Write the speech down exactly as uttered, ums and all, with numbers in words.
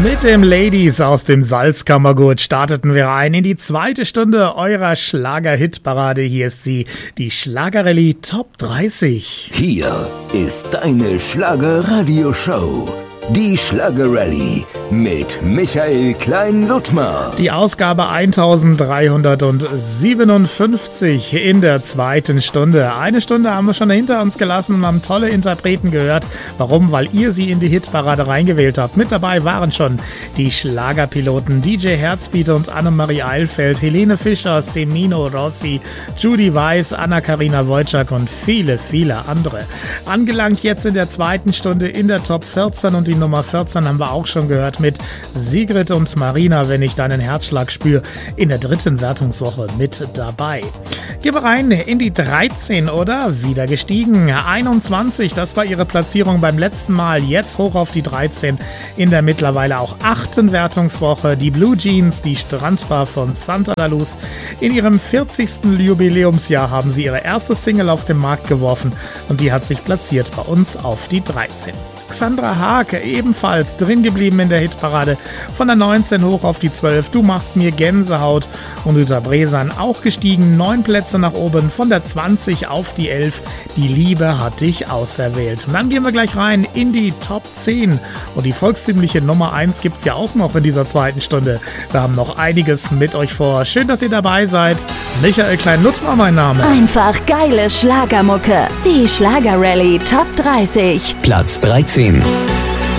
Mit dem Ladies aus dem Salzkammergut starteten wir ein in die zweite Stunde eurer Schlager-Hitparade. Hier ist sie, die Schlagerrallye Top dreißig. Hier ist deine Schlager-Radio-Show. Die Schlagerrallye mit Michael Klein-Ludtmer. Die Ausgabe eintausenddreihundertsiebenundfünfzig in der zweiten Stunde. Eine Stunde haben wir schon hinter uns gelassen und haben tolle Interpreten gehört. Warum? Weil ihr sie in die Hitparade reingewählt habt. Mit dabei waren schon die Schlagerpiloten D J Herzbeat und Annemarie Eilfeld, Helene Fischer, Semino Rossi, Judy Weiß, Anna-Karina Wojcik und viele, viele andere. Angelangt jetzt in der zweiten Stunde in der Top vierzehn und die Nummer vierzehn haben wir auch schon gehört mit Sigrid und Marina, wenn ich deinen Herzschlag spüre, in der dritten Wertungswoche mit dabei. Gehen wir rein in die dreizehn, oder? Wieder gestiegen. einundzwanzig, das war ihre Platzierung beim letzten Mal. Jetzt hoch auf die dreizehn in der mittlerweile auch achten Wertungswoche. Die Blue Jeans, die Strandbar von Santa La Luz. In ihrem vierzigsten Jubiläumsjahr haben sie ihre erste Single auf den Markt geworfen und die hat sich platziert bei uns auf die dreizehn. Xandra Haag ebenfalls drin geblieben in der Hitparade, von der neunzehn hoch auf die zwölf, du machst mir Gänsehaut, und Uta Bresan auch gestiegen, neun Plätze nach oben, von der zwanzig auf die elf, die Liebe hat dich auserwählt. Und dann gehen wir gleich rein in die Top zehn und die volkstümliche Nummer eins gibt's ja auch noch in dieser zweiten Stunde. Wir haben noch einiges mit euch vor. Schön, dass ihr dabei seid. Michael Klein-Ludtmer mein Name. Einfach geile Schlagermucke. Die Schlagerrallye Top dreißig. Platz dreizehn.